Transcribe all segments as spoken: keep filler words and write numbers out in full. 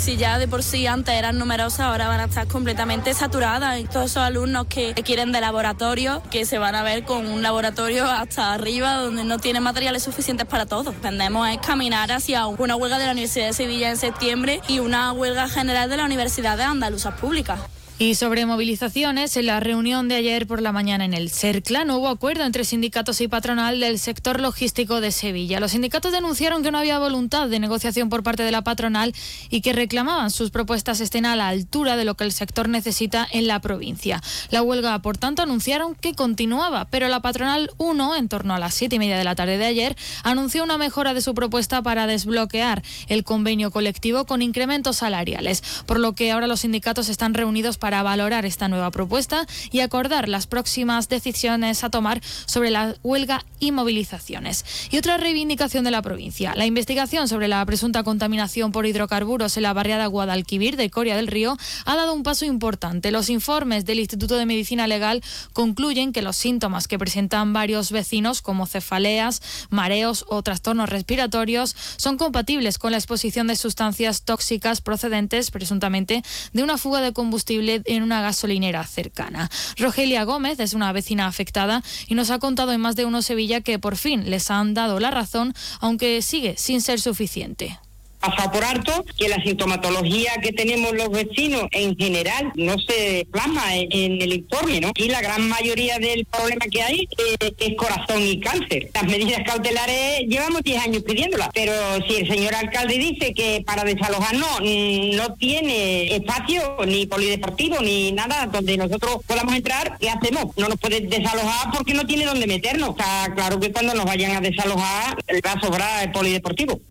si ya de por sí antes eran numerosas, ahora van a estar completamente saturadas. Y todos esos alumnos que quieren de laboratorio, que se van a ver con un laboratorio hasta arriba donde no tienen materiales suficientes para todos. Tendemos a caminar hacia una huelga de la Universidad de Sevilla en septiembre y una huelga general de la Universidad de Andaluzas Públicas. Y sobre movilizaciones, en la reunión de ayer por la mañana en el CERCLA no hubo acuerdo entre sindicatos y patronal del sector logístico de Sevilla. Los sindicatos denunciaron que no había voluntad de negociación por parte de la patronal y que reclamaban sus propuestas estén a la altura de lo que el sector necesita en la provincia. La huelga, por tanto, anunciaron que continuaba, pero la patronal uno, en torno a las siete y media de la tarde de ayer, anunció una mejora de su propuesta para desbloquear el convenio colectivo con incrementos salariales, por lo que ahora los sindicatos están reunidos para para valorar esta nueva propuesta y acordar las próximas decisiones a tomar sobre la huelga y movilizaciones. Y otra reivindicación de la provincia, la investigación sobre la presunta contaminación por hidrocarburos en la barriada Guadalquivir de Coria del Río ha dado un paso importante. Los informes del Instituto de Medicina Legal concluyen que los síntomas que presentan varios vecinos, como cefaleas, mareos o trastornos respiratorios, son compatibles con la exposición de sustancias tóxicas procedentes, presuntamente, de una fuga de combustible en una gasolinera cercana. Rogelia Gómez es una vecina afectada y nos ha contado en Más de Uno Sevilla que por fin les han dado la razón, aunque sigue sin ser suficiente. Pasado por alto que la sintomatología que tenemos los vecinos en general no se plasma en, en el informe, ¿no? Y la gran mayoría del problema que hay eh, es corazón y cáncer. Las medidas cautelares llevamos diez años pidiéndolas, pero si el señor alcalde dice que para desalojarnos no tiene espacio ni polideportivo ni nada donde nosotros podamos entrar, ¿qué hacemos? No nos puede desalojar porque no tiene dónde meternos. Está claro que cuando nos vayan a desalojar le va a sobrar el polideportivo.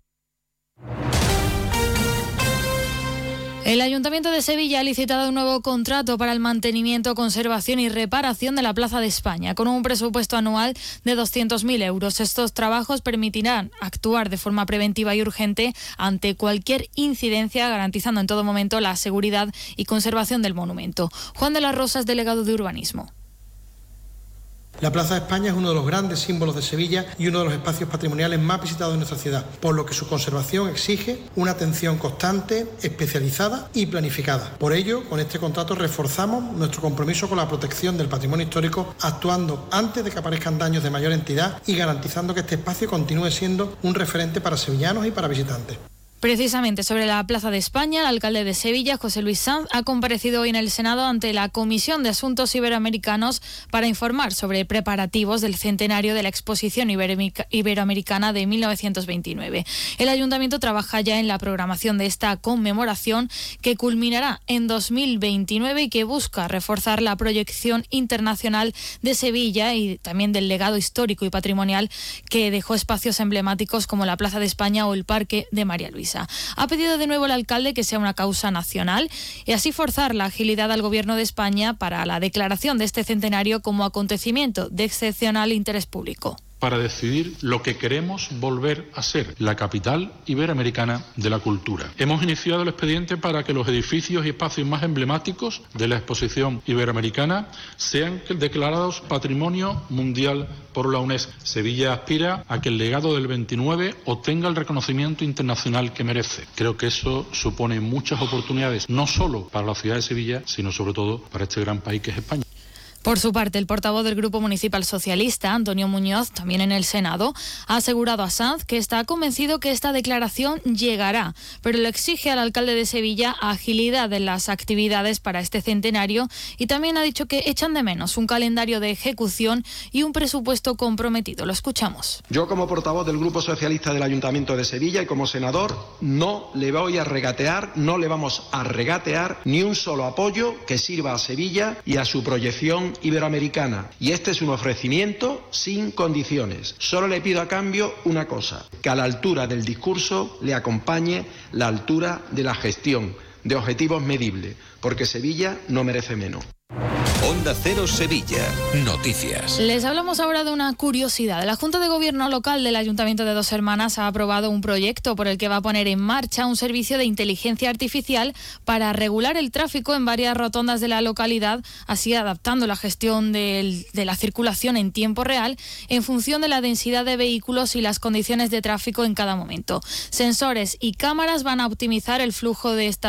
El Ayuntamiento de Sevilla ha licitado un nuevo contrato para el mantenimiento, conservación y reparación de la Plaza de España, con un presupuesto anual de doscientos mil euros. Estos trabajos permitirán actuar de forma preventiva y urgente ante cualquier incidencia, garantizando en todo momento la seguridad y conservación del monumento. Juan de las Rosas, delegado de Urbanismo. La Plaza de España es uno de los grandes símbolos de Sevilla y uno de los espacios patrimoniales más visitados de nuestra ciudad, por lo que su conservación exige una atención constante, especializada y planificada. Por ello, con este contrato reforzamos nuestro compromiso con la protección del patrimonio histórico, actuando antes de que aparezcan daños de mayor entidad y garantizando que este espacio continúe siendo un referente para sevillanos y para visitantes. Precisamente sobre la Plaza de España, el alcalde de Sevilla, José Luis Sanz, ha comparecido hoy en el Senado ante la Comisión de Asuntos Iberoamericanos para informar sobre preparativos del centenario de la Exposición Iberoamericana de mil novecientos veintinueve. El Ayuntamiento trabaja ya en la programación de esta conmemoración que culminará en dos mil veintinueve y que busca reforzar la proyección internacional de Sevilla y también del legado histórico y patrimonial que dejó espacios emblemáticos como la Plaza de España o el Parque de María Luisa. Ha pedido de nuevo el alcalde que sea una causa nacional y así forzar la agilidad al Gobierno de España para la declaración de este centenario como acontecimiento de excepcional interés público. Para decidir lo que queremos volver a ser, la capital iberoamericana de la cultura. Hemos iniciado el expediente para que los edificios y espacios más emblemáticos de la exposición iberoamericana sean declarados Patrimonio Mundial por la UNESCO. Sevilla aspira a que el legado del veintinueve obtenga el reconocimiento internacional que merece. Creo que eso supone muchas oportunidades, no solo para la ciudad de Sevilla, sino sobre todo para este gran país que es España. Por su parte, el portavoz del Grupo Municipal Socialista, Antonio Muñoz, también en el Senado, ha asegurado a Sanz que está convencido que esta declaración llegará, pero le exige al alcalde de Sevilla agilidad en las actividades para este centenario y también ha dicho que echan de menos un calendario de ejecución y un presupuesto comprometido. Lo escuchamos. Yo, como portavoz del Grupo Socialista del Ayuntamiento de Sevilla y como senador, no le voy a regatear, no le vamos a regatear ni un solo apoyo que sirva a Sevilla y a su proyección iberoamericana, y este es un ofrecimiento sin condiciones. Solo le pido a cambio una cosa, que a la altura del discurso le acompañe la altura de la gestión, de objetivos medibles, porque Sevilla no merece menos. Onda Cero Sevilla. Noticias. Les hablamos ahora de una curiosidad. La Junta de Gobierno Local del Ayuntamiento de Dos Hermanas ha aprobado un proyecto por el que va a poner en marcha un servicio de inteligencia artificial para regular el tráfico en varias rotondas de la localidad, así adaptando la gestión del, de la circulación en tiempo real en función de la densidad de vehículos y las condiciones de tráfico en cada momento. Sensores y cámaras van a optimizar el flujo de esta